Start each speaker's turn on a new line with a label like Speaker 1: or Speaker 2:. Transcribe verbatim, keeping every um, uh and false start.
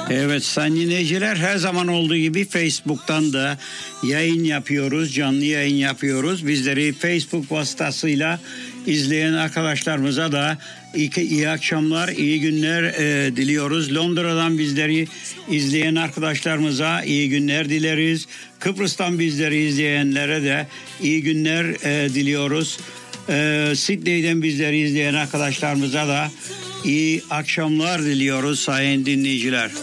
Speaker 1: Evet sayın dinleyiciler, her zaman olduğu gibi Facebook'tan da yayın yapıyoruz, canlı yayın yapıyoruz. Bizleri Facebook vasıtasıyla izleyen arkadaşlarımıza da iyi, iyi akşamlar, iyi günler e, diliyoruz. Londra'dan bizleri izleyen arkadaşlarımıza iyi günler dileriz. Kıbrıs'tan bizleri izleyenlere de iyi günler e, diliyoruz. E, Sydney'den bizleri izleyen arkadaşlarımıza da iyi akşamlar diliyoruz sayın dinleyiciler.